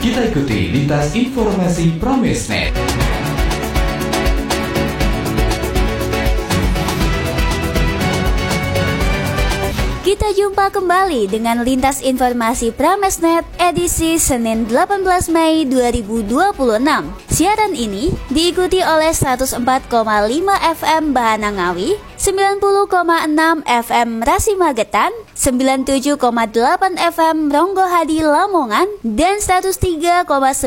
Kita ikuti lintas informasi Pramesnet. Kita jumpa kembali dengan lintas informasi Pramesnet edisi Senin 18 Mei 2026. Siaran ini diikuti oleh 104,5 FM Bahanangawi, 90,6 FM Rasi Magetan, 97,8 FM Ronggohadi Lamongan, dan 103,9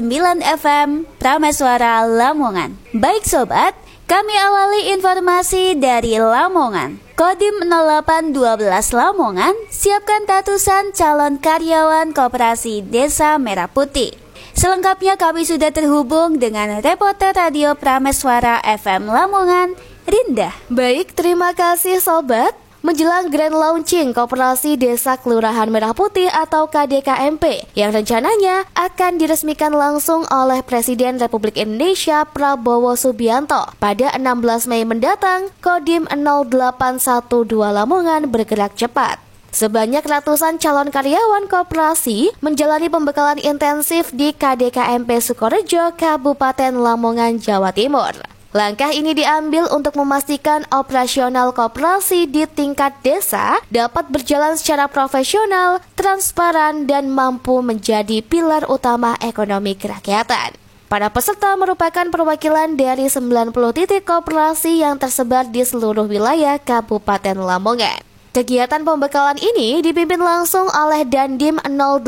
FM Prameswara Lamongan. Baik sobat, kami awali informasi dari Lamongan. Kodim 0812 Lamongan siapkan ratusan calon karyawan Koperasi Desa Merah Putih. Selengkapnya kami sudah terhubung dengan reporter Radio Prameswara FM Lamongan, Rinda. Baik, terima kasih sobat. Menjelang grand launching Koperasi Desa Kelurahan Merah Putih atau KDKMP yang rencananya akan diresmikan langsung oleh Presiden Republik Indonesia Prabowo Subianto pada 16 Mei mendatang, Kodim 0812 Lamongan bergerak cepat. Sebanyak ratusan calon karyawan koperasi menjalani pembekalan intensif di KDKMP Sukorejo, Kabupaten Lamongan, Jawa Timur. Langkah ini diambil untuk memastikan operasional koperasi di tingkat desa dapat berjalan secara profesional, transparan, dan mampu menjadi pilar utama ekonomi kerakyatan. Para peserta merupakan perwakilan dari 90 titik koperasi yang tersebar di seluruh wilayah Kabupaten Lamongan. Kegiatan pembekalan ini dipimpin langsung oleh Dandim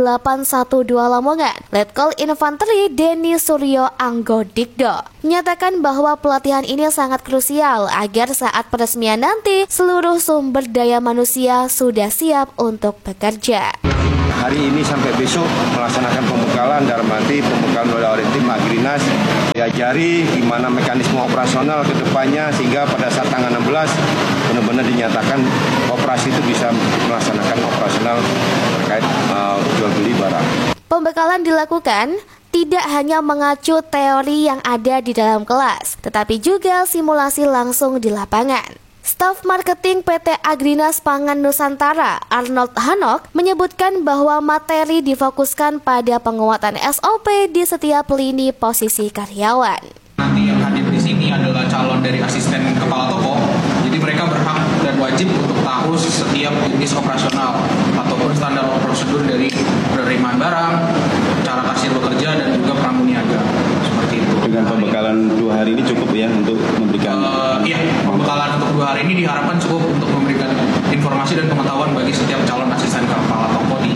0812 Lamongan, Letkol Infanteri Denny Suryo Anggodikdo. Menyatakan bahwa pelatihan ini sangat krusial agar saat peresmian nanti seluruh sumber daya manusia sudah siap untuk bekerja. Hari ini sampai besok melaksanakan pembekalan dalam arti pembekalan oleh tim Agrinas, diajari gimana mekanisme operasional ke depannya sehingga pada saat tanggal 16 benar-benar dinyatakan operasi itu bisa melaksanakan operasional terkait jual beli barang. Pembekalan dilakukan tidak hanya mengacu teori yang ada di dalam kelas, tetapi juga simulasi langsung di lapangan. Staf Marketing PT Agrinas Pangan Nusantara, Arnold Hanok, menyebutkan bahwa materi difokuskan pada penguatan SOP di setiap lini posisi karyawan. Nanti yang hadir di sini adalah calon dari asisten kepala toko, jadi mereka berhak dan wajib untuk tahu setiap jenis operasional ataupun standar prosedur dari penerimaan barang, cara kasir bekerja, dan juga pramuniaga. Seperti itu. Dengan pembekalan 2 hari ini cukup ya untuk memberikan? Iya, pembekalan untuk 2 hari ini diharapkan cukup untuk memberikan informasi dan pengetahuan bagi setiap calon asisten kepala toko di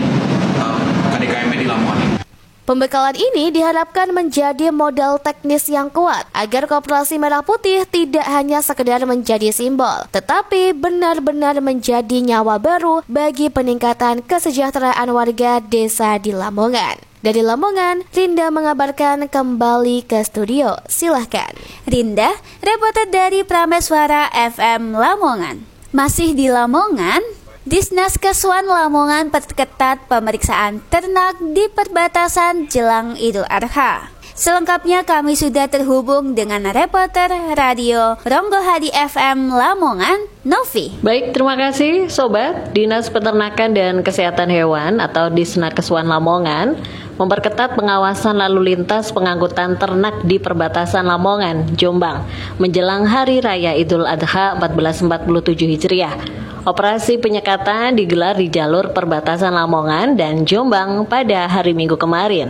KDKMP di Lamongan ini. Pembekalan ini diharapkan menjadi modal teknis yang kuat agar Koperasi Merah Putih tidak hanya sekedar menjadi simbol, tetapi benar-benar menjadi nyawa baru bagi peningkatan kesejahteraan warga desa di Lamongan. Dari Lamongan, Rinda mengabarkan kembali ke studio. Silahkan. Rinda, reporter dari Prameswara FM Lamongan. Masih di Lamongan, Disnas Keswan Lamongan perketat pemeriksaan ternak di perbatasan jelang Idul Adha. Selengkapnya kami sudah terhubung dengan reporter Radio Ronggohadi FM Lamongan, Novi. Baik, terima kasih Sobat. Dinas Peternakan dan Kesehatan Hewan atau Disnakeswan Lamongan memperketat pengawasan lalu lintas pengangkutan ternak di perbatasan Lamongan, Jombang, menjelang Hari Raya Idul Adha 1447 Hijriah. Operasi penyekatan digelar di jalur perbatasan Lamongan dan Jombang pada hari Minggu kemarin.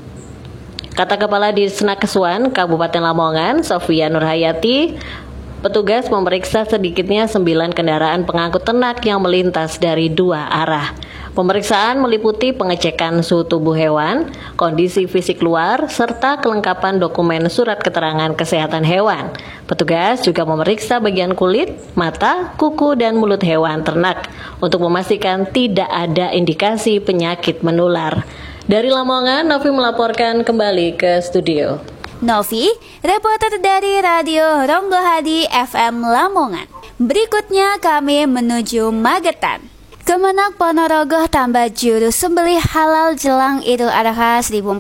Kata Kepala Disnakeswan Kabupaten Lamongan, Sofia Nurhayati, petugas memeriksa sedikitnya 9 kendaraan pengangkut ternak yang melintas dari 2 arah. Pemeriksaan meliputi pengecekan suhu tubuh hewan, kondisi fisik luar, serta kelengkapan dokumen surat keterangan kesehatan hewan. Petugas juga memeriksa bagian kulit, mata, kuku, dan mulut hewan ternak untuk memastikan tidak ada indikasi penyakit menular. Dari Lamongan, Novi melaporkan kembali ke studio. Novi, reporter dari Radio Ronggohadi FM Lamongan. Berikutnya kami menuju Magetan. Kemenak Ponorogo tambah juru sembelih halal jelang Idul Adha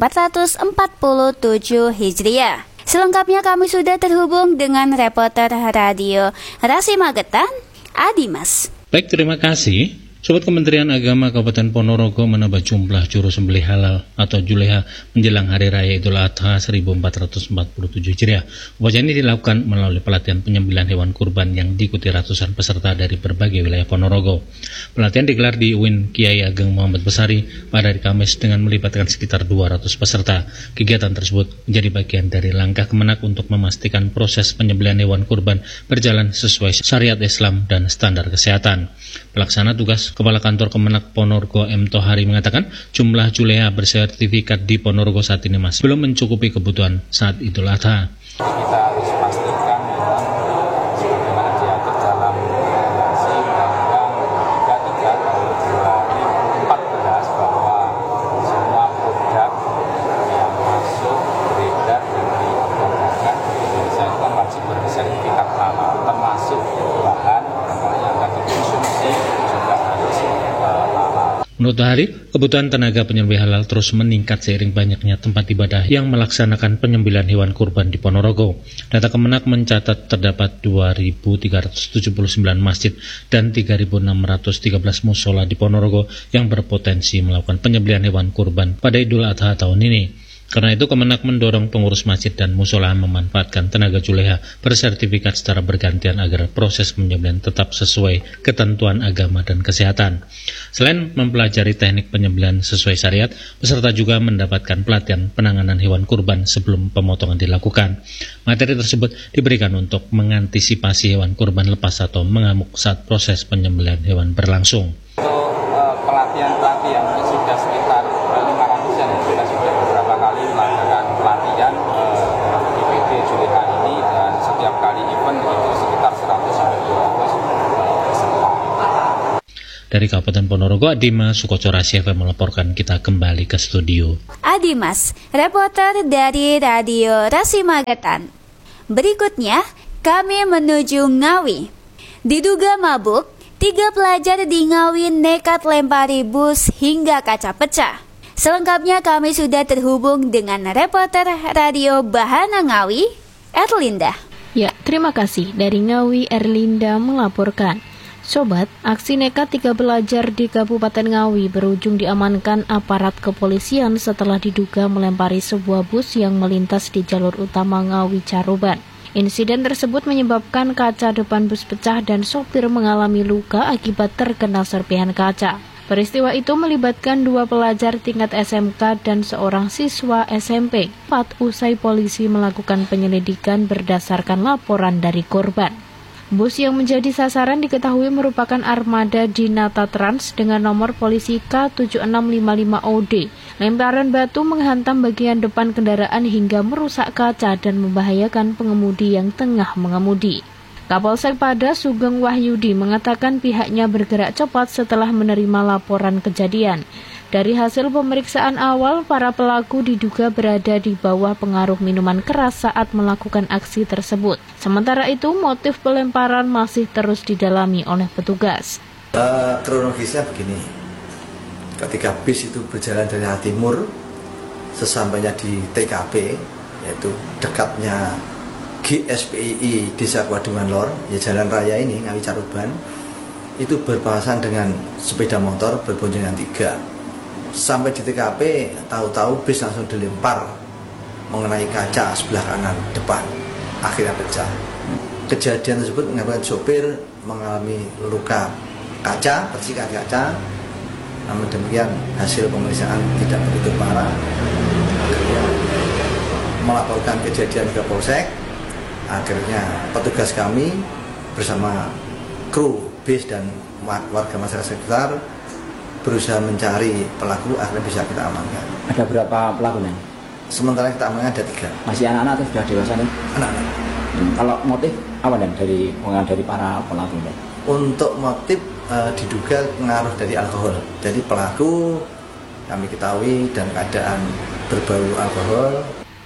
1447 Hijriah. Selengkapnya kami sudah terhubung dengan reporter Radio Rasi Magetan, Adimas. Baik, terima kasih. Sobat, Kementerian Agama Kabupaten Ponorogo menambah jumlah juru sembelih halal atau juleha menjelang Hari Raya Idul Adha 1447 Hijriah. Upacara ini dilakukan melalui pelatihan penyembelihan hewan kurban yang diikuti ratusan peserta dari berbagai wilayah Ponorogo. Pelatihan digelar di UIN Kiai Ageng Muhammad Besari pada hari Kamis dengan melibatkan sekitar 200 peserta. Kegiatan tersebut menjadi bagian dari langkah Kemenak untuk memastikan proses penyembelihan hewan kurban berjalan sesuai syariat Islam dan standar kesehatan. Pelaksana tugas Kepala Kantor Kemenak Ponorogo M. Tohari mengatakan jumlah juleha bersertifikat di Ponorogo saat ini masih belum mencukupi kebutuhan saat Idul Adha. Kita harus pastikan memang sebagaimana diatur dalam regulasi Undang-Undang 33 tahun 2014 bahwa semua produk yang masuk beredar dan diperdagangkan di Indonesia itu kan wajib bersertifikat halal, termasuk bahan yang akan dikonsumsi juga harus halal. Menurut Tohari, kebutuhan tenaga penyembelih halal terus meningkat seiring banyaknya tempat ibadah yang melaksanakan penyembelihan hewan kurban di Ponorogo. Data Kemenak mencatat terdapat 2.379 masjid dan 3.613 musola di Ponorogo yang berpotensi melakukan penyembelihan hewan kurban pada Idul Adha tahun ini. Karena itu Kemenak mendorong pengurus masjid dan musola memanfaatkan tenaga juleha bersertifikat secara bergantian agar proses penyembelihan tetap sesuai ketentuan agama dan kesehatan. Selain mempelajari teknik penyembelihan sesuai syariat, peserta juga mendapatkan pelatihan penanganan hewan kurban sebelum pemotongan dilakukan. Materi tersebut diberikan untuk mengantisipasi hewan kurban lepas atau mengamuk saat proses penyembelihan hewan berlangsung. Pelatihan sudah sekitar 500-an ya. Kita sudah beberapa kali melakukan pelatihan di PT Juleha ini dan setiap kali event itu sekitar 100-200 peserta. Dari Kabupaten Ponorogo, Adimas Sukocora FM melaporkan. Kita kembali ke studio. Adimas, reporter dari Radio Rasimagetan. Berikutnya, kami menuju Ngawi. Diduga mabuk, 3 pelajar di Ngawi nekat lempari bus hingga kaca pecah. Selengkapnya kami sudah terhubung dengan reporter Radio Bahana Ngawi, Erlinda. Ya, terima kasih. Dari Ngawi, Erlinda melaporkan. Sobat, aksi nekat 3 pelajar di Kabupaten Ngawi berujung diamankan aparat kepolisian setelah diduga melempari sebuah bus yang melintas di jalur utama Ngawi Caruban. Insiden tersebut menyebabkan kaca depan bus pecah dan sopir mengalami luka akibat terkena serpihan kaca. Peristiwa itu melibatkan 2 pelajar tingkat SMK dan seorang siswa SMP. Usai polisi melakukan penyelidikan berdasarkan laporan dari korban. Bus yang menjadi sasaran diketahui merupakan armada Dinata Trans dengan nomor polisi K7655OD. Lemparan batu menghantam bagian depan kendaraan hingga merusak kaca dan membahayakan pengemudi yang tengah mengemudi. Kapolsek Pada Sugeng Wahyudi mengatakan pihaknya bergerak cepat setelah menerima laporan kejadian. Dari hasil pemeriksaan awal, para pelaku diduga berada di bawah pengaruh minuman keras saat melakukan aksi tersebut. Sementara itu, motif pelemparan masih terus didalami oleh petugas. Kronologisnya begini, ketika bis itu berjalan dari arah timur, sesampainya di TKP, yaitu dekatnya GSPII Desa Kuadungan Lor, ya jalan raya ini, Ngawi Caruban, itu berpapasan dengan sepeda motor berboncengan 3. Sampai di TKP, tahu-tahu bis langsung dilempar mengenai kaca sebelah kanan depan, akhirnya pecah. Kejadian tersebut menyebabkan sopir mengalami luka kaca, percikan kaca. Namun demikian hasil pemeriksaan tidak begitu parah. Akhirnya melaporkan kejadian ke Polsek. Akhirnya petugas kami bersama kru bis dan warga masyarakat sekitar berusaha mencari pelaku, akhirnya bisa kita amankan. Ada berapa pelakunya? Sementara kita amankan ada 3. Masih anak-anak atau sudah dewasa nih? Anak-anak. Kalau motif apa dan dari para pelaku? Untuk motif diduga pengaruh dari alkohol. Jadi pelaku kami ketahui dan keadaan berbau alkohol.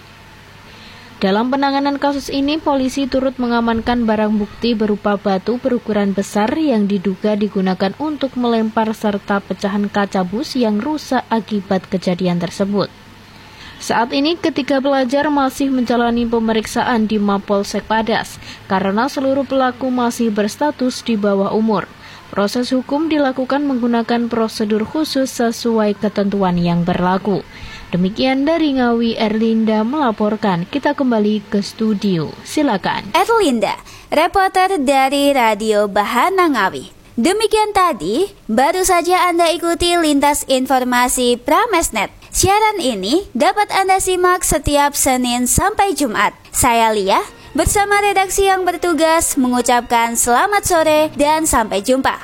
Dalam penanganan kasus ini, polisi turut mengamankan barang bukti berupa batu berukuran besar yang diduga digunakan untuk melempar serta pecahan kaca bus yang rusak akibat kejadian tersebut. Saat ini, ketiga pelajar masih menjalani pemeriksaan di Mapolsek Padas karena seluruh pelaku masih berstatus di bawah umur. Proses hukum dilakukan menggunakan prosedur khusus sesuai ketentuan yang berlaku. Demikian dari Ngawi, Erlinda melaporkan. Kita kembali ke studio. Silakan. Erlinda, reporter dari Radio Bahana Ngawi. Demikian tadi, baru saja Anda ikuti lintas informasi Pramesnet. Siaran ini dapat Anda simak setiap Senin sampai Jumat. Saya Lia, bersama redaksi yang bertugas mengucapkan selamat sore dan sampai jumpa.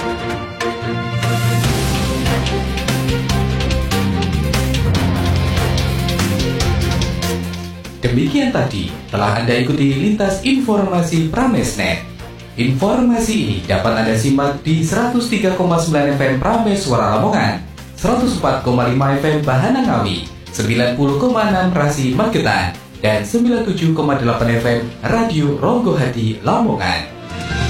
Demikian tadi telah Anda ikuti lintas informasi Pramesnet. Informasi ini dapat Anda simak di 103,9 FM Prames Suara Lamongan, 104,5 FM Bahana Ngawi, 90,6 Rasi Magetan, dan 97,8 FM Radio Ronggo Hadi Lamongan.